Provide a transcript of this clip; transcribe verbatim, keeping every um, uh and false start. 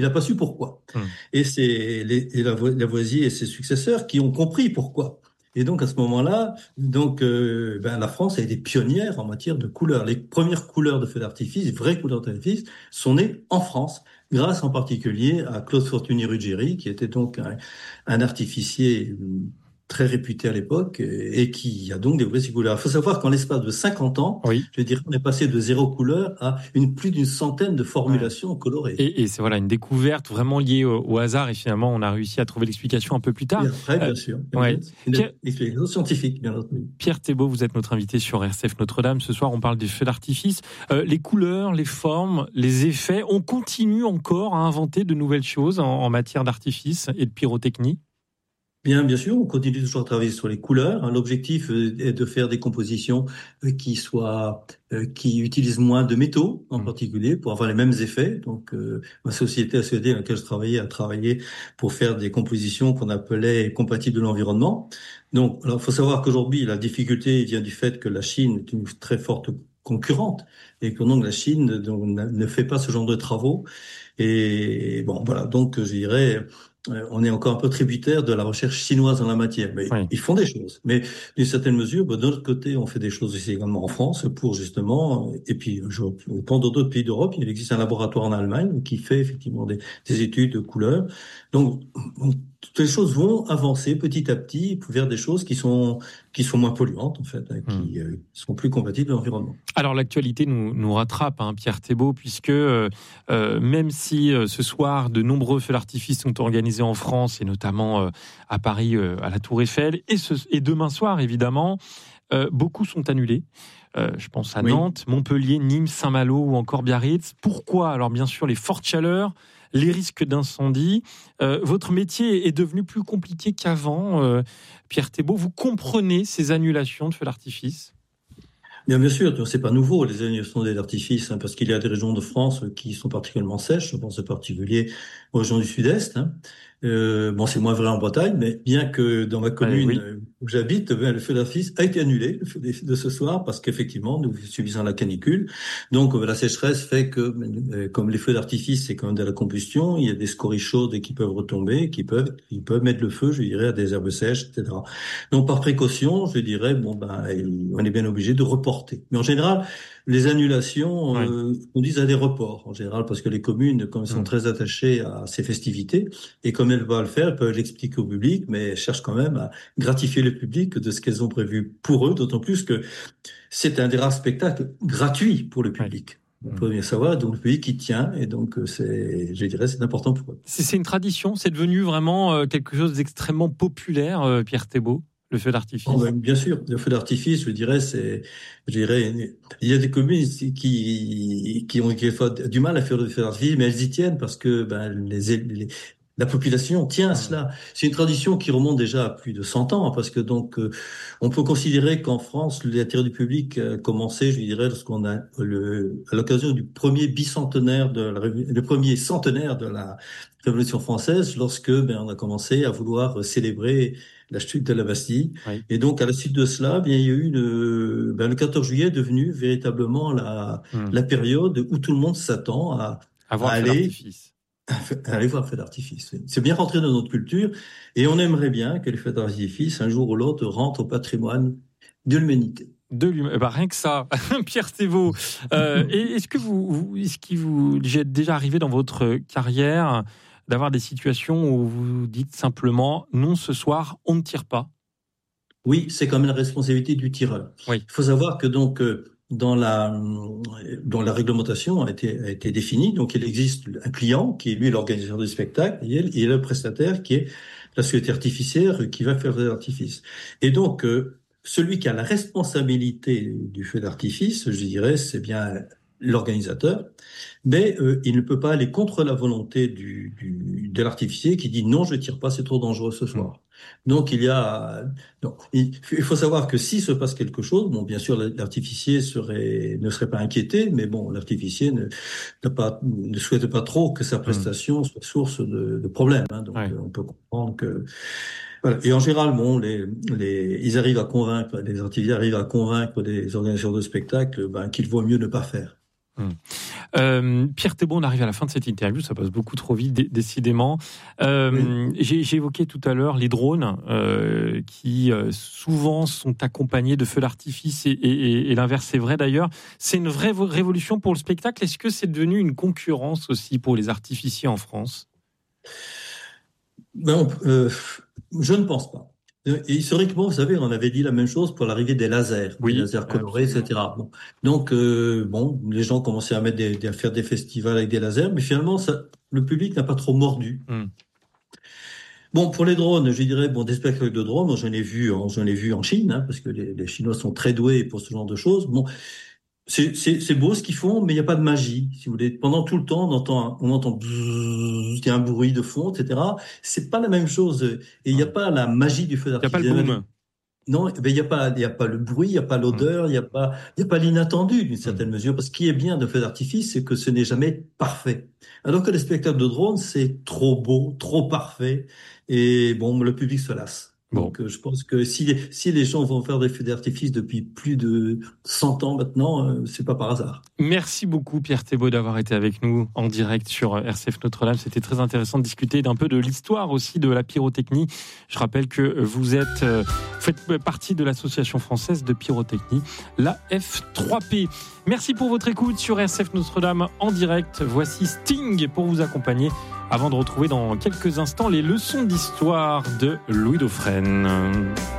Il n'a pas su pourquoi. Hum. Et c'est les, et Lavo- Lavoisier et ses successeurs qui ont compris pourquoi. Et donc à ce moment-là, donc euh, ben, la France a été pionnière en matière de couleurs. Les premières couleurs de feux d'artifice, les vraies couleurs d'artifice, sont nées en France, grâce en particulier à Claude Fortuny Ruggieri, qui était donc un, un artificier très réputé à l'époque et, et qui a donc développé ces couleurs. Il faut savoir qu'en l'espace de cinquante ans, Oui. je dirais, on est passé de zéro couleur à une, plus d'une centaine de Ouais. formulations colorées. Et, et c'est voilà une découverte vraiment liée au, au hasard et finalement on a réussi à trouver l'explication un peu plus tard. Et après, Euh, bien sûr, ouais. une Pierre, explication scientifique, bien entendu. Pierre Thébault, vous êtes notre invité sur R C F Notre-Dame. Ce soir, on parle des feux d'artifice. Euh, les couleurs, les formes, les effets. On continue encore à inventer de nouvelles choses en, en matière d'artifice et de pyrotechnie. Bien, bien sûr, on continue toujours à travailler sur les couleurs. L'objectif euh, est de faire des compositions euh, qui soient, euh, qui utilisent moins de métaux en Mmh. particulier pour avoir les mêmes effets. Donc, euh, ma société A C E D, dans laquelle je travaillais, a travaillé pour faire des compositions qu'on appelait compatibles de l'environnement. Donc, alors, il faut savoir qu'aujourd'hui, la difficulté vient du fait que la Chine est une très forte concurrente et que donc la Chine donc, ne fait pas ce genre de travaux. Et bon, voilà. Donc, je dirais. Euh, on est encore un peu tributaire de la recherche chinoise en la matière. Mais Oui. ils font des choses. Mais d'une certaine mesure, ben, de notre côté, on fait des choses aussi également en France pour justement, et puis je, dans d'autres pays d'Europe, il existe un laboratoire en Allemagne qui fait effectivement des, des études de couleurs. Donc, toutes les choses vont avancer petit à petit vers des choses qui sont qui sont moins polluantes en fait, hein, Mmh. qui euh, sont plus compatibles à l'environnement. Alors l'actualité nous, nous rattrape, hein, Pierre Thébault, puisque euh, euh, même si euh, ce soir de nombreux feux d'artifice sont organisés en France et notamment euh, à Paris euh, à la Tour Eiffel et, ce, et demain soir évidemment, euh, beaucoup sont annulés. Euh, je pense à Oui. Nantes, Montpellier, Nîmes, Saint-Malo ou encore Biarritz. Pourquoi ? Alors bien sûr les fortes chaleurs, les risques d'incendie. Euh, votre métier est devenu plus compliqué qu'avant. Euh, Pierre Thébault, vous comprenez ces annulations de feux d'artifice ? Bien, bien sûr, c'est pas nouveau les annulations d'artifice, hein, parce qu'il y a des régions de France qui sont particulièrement sèches. Je pense en particulier aux régions du Sud-Est. Hein. Euh, bon, c'est moins vrai en Bretagne, mais bien que dans ma Euh, commune oui. euh, où j'habite, ben, le feu d'artifice a été annulé le feu de ce soir parce qu'effectivement, nous subissons la canicule. Donc, euh, la sécheresse fait que, euh, comme les feux d'artifice, c'est quand même de la combustion, il y a des scories chaudes qui peuvent retomber, qui peuvent, qui peuvent mettre le feu, je dirais, à des herbes sèches, et cetera. Donc, par précaution, je dirais, bon, ben, on est bien obligé de reporter. Mais en général, les annulations Ouais. euh, conduisent à des reports, en général, parce que les communes, comme elles sont Mmh. très attachées à ces festivités, et comme elles peuvent le faire, elles peuvent l'expliquer au public, mais elles cherchent quand même à gratifier le public de ce qu'elles ont prévu pour eux, d'autant plus que c'est un des rares spectacles gratuits pour le Ouais. public. On Mmh. peut bien savoir, donc le public qui tient, et donc euh, c'est, je dirais, c'est important pour eux. C'est, c'est une tradition, c'est devenu vraiment euh, quelque chose d'extrêmement populaire, euh, Pierre Thébault, le feu Oh, d'artifice. ben, bien sûr, le feu d'artifice, je dirais, c'est, je dirais, il y a des communes qui, qui ont, qui ont du mal à faire le feu d'artifice, mais elles y tiennent parce que, ben, les, les- la population tient à Mmh. cela. C'est une tradition qui remonte déjà à plus de cent ans, hein, parce que donc, euh, on peut considérer qu'en France, l'intérêt du public a commencé, je dirais, lorsqu'on a le, à l'occasion du premier bicentenaire de la, Révo- le premier centenaire de la Révolution française, lorsque, ben, on a commencé à vouloir célébrer la chute de la Bastille. Oui. Et donc, à la suite de cela, bien, il y a eu le, ben, le quatorze juillet est devenu véritablement la, Mmh. la période où tout le monde s'attend à, à Avoir le feu aller, d'artifice. à aller voir le feu d'artifice. Oui. C'est bien rentré dans notre culture et on aimerait bien que les feux d'artifice, un jour ou l'autre, rentrent au patrimoine de l'humanité. De lui, bah rien que ça, Pierre Thébault. Euh, et est-ce que vous, vous, est-ce qu'il vous est déjà arrivé dans votre carrière d'avoir des situations où vous dites simplement non, ce soir, on ne tire pas? Oui, c'est quand même la responsabilité du tireur. Oui. Il faut savoir que donc euh, dans la dans la réglementation a été a été définie, donc il existe un client qui est lui l'organisateur du spectacle et il y a le prestataire qui est la société artificière qui va faire l'artifice. Et donc euh, celui qui a la responsabilité du feu d'artifice, je dirais, c'est bien l'organisateur, mais euh, il ne peut pas aller contre la volonté du, du de l'artificier qui dit non, je tire pas, c'est trop dangereux ce Mmh. soir. Donc il y a donc, il il faut savoir que s'il se passe quelque chose, bon, bien sûr, l'artificier serait, ne serait pas inquiété, mais bon, l'artificier ne, n'a pas, ne souhaite pas trop que sa Mmh. prestation soit source de, de problèmes. Hein. Donc, Ouais. euh, on peut comprendre que, voilà. Et en général, bon, les, les, ils arrivent à convaincre, les artificiers arrivent à convaincre des organisateurs de spectacles, ben, qu'il vaut mieux ne pas faire. Mmh. Euh, Pierre Thébault, on arrive à la fin de cette interview, ça passe beaucoup trop vite, d- décidément. Euh, oui. j'ai, j'ai évoqué tout à l'heure les drones euh, qui euh, souvent sont accompagnés de feux d'artifice et, et, et l'inverse est vrai d'ailleurs. C'est une vraie révolution pour le spectacle. Est-ce que c'est devenu une concurrence aussi pour les artificiers en France ? Ben, euh, je ne pense pas. Et historiquement, vous savez, on avait dit la même chose pour l'arrivée des lasers, oui, des lasers colorés, absolument. et cetera. Bon. Donc, euh, bon, les gens commençaient à mettre des, des, à faire des festivals avec des lasers, mais finalement, ça, le public n'a pas trop mordu. Mm. Bon, pour les drones, je dirais, bon, des spectacles de drones, moi, j'en ai vu, j'en ai vu en Chine, hein, parce que les, les Chinois sont très doués pour ce genre de choses. Bon. C'est, c'est, c'est beau ce qu'ils font, mais il n'y a pas de magie, si vous voulez. Pendant tout le temps, on entend, on entend, il y a un bruit de fond, et cetera. C'est pas la même chose. Et il n'y a pas la magie du feu d'artifice. Il n'y a pas le boom. Non, ben il n'y a pas, il y a pas le bruit, il n'y a pas l'odeur, il n'y a pas, il y a pas l'inattendu d'une certaine mmh. mesure. Parce que ce qui est bien de feu d'artifice, c'est que ce n'est jamais parfait. Alors que les spectacles de drones, c'est trop beau, trop parfait. Et bon, le public se lasse. Bon. Donc, je pense que si les, si les gens vont faire des feux d'artifice depuis plus de cent ans maintenant, euh, c'est pas par hasard. Merci beaucoup, Pierre Thébault, d'avoir été avec nous en direct sur R C F Notre-Dame. C'était très intéressant de discuter d'un peu de l'histoire aussi de la pyrotechnie. Je rappelle que vous êtes, euh, faites partie de l'association française de pyrotechnie, la F trois P. Merci pour votre écoute sur R C F Notre-Dame en direct. Voici Sting pour vous accompagner avant de retrouver dans quelques instants les leçons d'histoire de Louis Dauphren.